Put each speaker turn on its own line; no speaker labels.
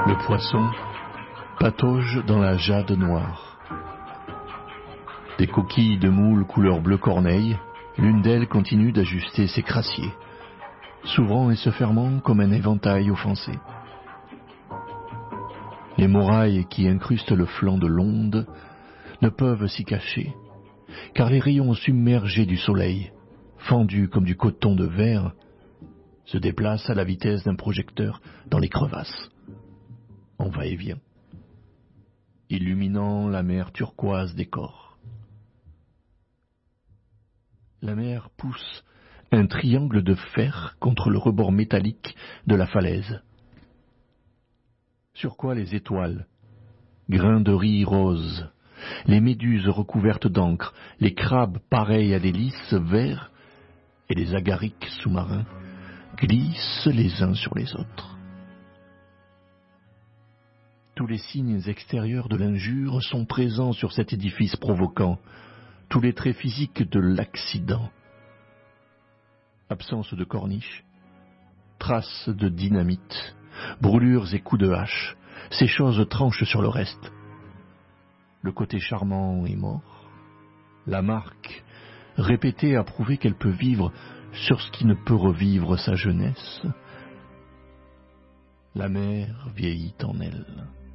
Le poisson patauge dans la jade noire. Des coquilles de moules couleur bleu corneille, l'une d'elles continue d'ajuster ses crassiers, s'ouvrant et se fermant comme un éventail offensé. Les morailles qui incrustent le flanc de l'onde ne peuvent s'y cacher, car les rayons submergés du soleil, fendus comme du coton de verre, se déplacent à la vitesse d'un projecteur dans les crevasses, en va-et-vient, illuminant la mer turquoise des corps. La mer pousse un triangle de fer contre le rebord métallique de la falaise, sur quoi les étoiles, grains de riz roses, les méduses recouvertes d'encre, les crabes pareils à des lys verts et les agarics sous-marins glissent les uns sur les autres. Tous les signes extérieurs de l'injure sont présents sur cet édifice provoquant, tous les traits physiques de l'accident. Absence de corniche, traces de dynamite, brûlures et coups de hache, ces choses tranchent sur le reste. Le côté charmant est mort. La marque, répétée, a prouvé qu'elle peut vivre sur ce qui ne peut revivre sa jeunesse. La mer vieillit en elle.